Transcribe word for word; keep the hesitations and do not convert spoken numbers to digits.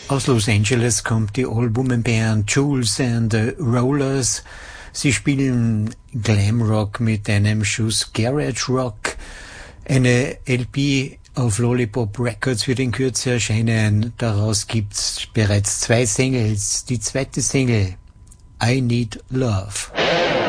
Aus Los Angeles kommt die All-Woman-Band Jules and the Rollers. Sie spielen Glamrock mit einem Schuss Garage Rock. Eine L P auf Lollipop Records wird in Kürze erscheinen. Daraus gibt's bereits zwei Singles. Die zweite Single, I Need Love.